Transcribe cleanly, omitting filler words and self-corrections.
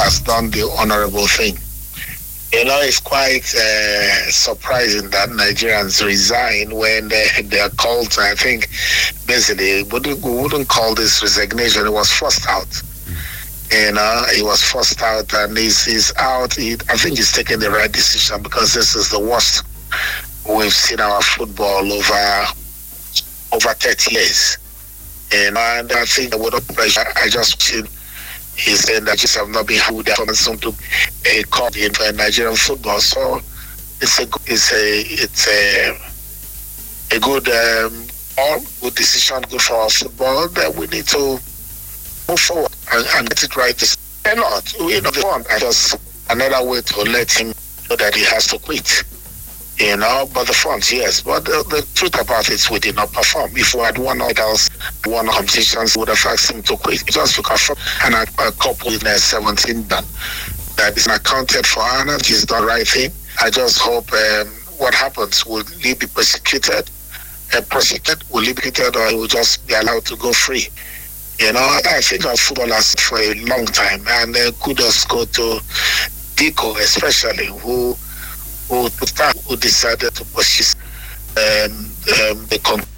has done the honorable thing. It's quite surprising that Nigerians resign when they are called to, I think, basically, we wouldn't call this resignation. It was forced out. He was forced out, and he's out. I think he's taking the right decision, because this is the worst we've seen our football over 30 years. And I think that without pressure, I just feel he's saying that just have not been who they have some to a call in for Nigerian football. So it's a good good decision, good for our football, that we need to move forward and get it right. And not, the one, just another way to let him know that he has to quit. But the front, yes. But the truth about it, we did not perform. If we had won medals, won competitions, we would have asked him to quit. Just because and a couple in 17 done. That is accounted for, and he's done the right thing. I just hope what happens, will he be persecuted? Will he be persecuted, or he will just be allowed to go free? I think our football has for a long time, and kudos go to Diko, especially, who decided to pursue the